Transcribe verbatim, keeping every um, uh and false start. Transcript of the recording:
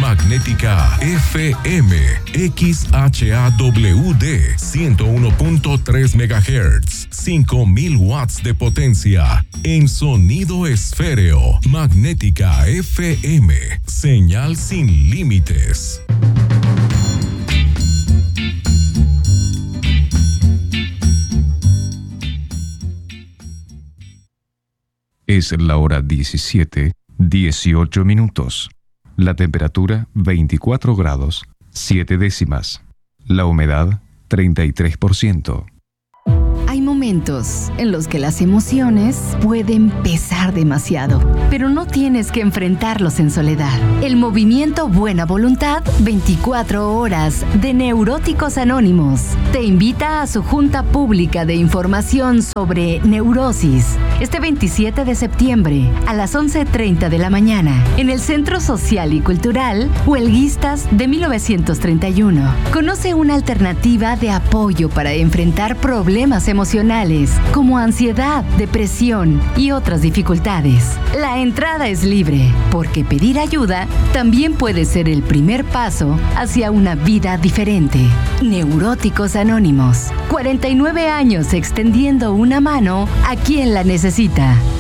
Magnética F M, X H A W D, ciento uno punto tres megahertz, cinco mil watts de potencia, en sonido esféreo. Magnética F M, señal sin límites. Es la hora diecisiete, dieciocho minutos. La temperatura veinticuatro grados, siete décimas. La humedad treinta y tres por ciento. Hay momentos en los que las emociones pueden pesar demasiado, pero no tienes que enfrentarlos en soledad. El movimiento Buena Voluntad veinticuatro horas de Neuróticos Anónimos te invita a su junta pública de información sobre neurosis este veintisiete de septiembre a las once treinta de la mañana en el Centro Social y Cultural Huelguistas de mil novecientos treinta y uno. Conoce una alternativa de apoyo para enfrentar problemas emocionales emocionales como ansiedad, depresión y otras dificultades. La entrada es libre, porque pedir ayuda también puede ser el primer paso hacia una vida diferente. Neuróticos Anónimos, cuarenta y nueve años extendiendo una mano a quien la necesita.